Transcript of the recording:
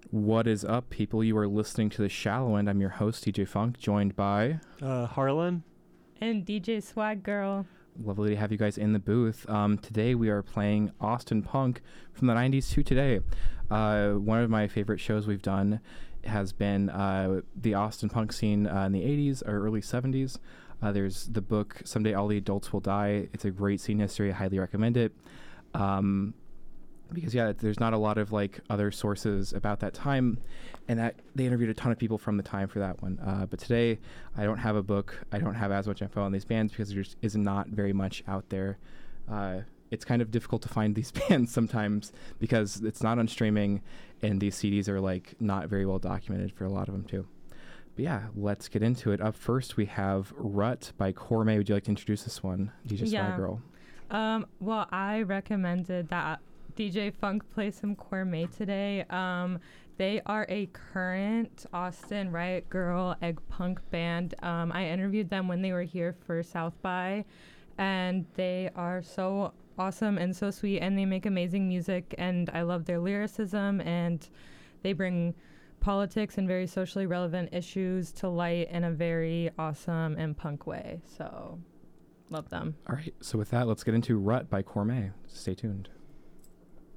What is up, people? You are listening to The Shallow End. I'm your host, DJ Funk, joined by... Harlan. And DJ Swag Girl. Lovely to have you guys in the booth. Today we are playing Austin Punk from the 90s to today. One of my favorite shows we've done has been the Austin Punk scene in the 80s or early 70s. There's the book, Someday All the Adults Will Die. It's a great scene history. I highly recommend it. Because there's not a lot of like other sources about that time, and that they interviewed a ton of people from the time for that one. But today, I don't have a book. I don't have as much info on these bands because there just is not very much out there. It's kind of difficult to find these bands sometimes because it's not on streaming, and these CDs are like not very well documented for a lot of them too. But yeah, let's get into it. Up first, we have Rut by Cormay. Would you like to introduce this one, DJ Swag Girl? Well, I recommended that DJ Funk play some Cormay today. They are a current Austin Riot Girl egg punk band. I interviewed them when they were here for South by, and they are so awesome and so sweet, and they make amazing music, and I love their lyricism, and they bring politics and very socially relevant issues to light in a very awesome and punk way. So, love them. All right, so with that, let's get into Rut by Cormay. Stay tuned.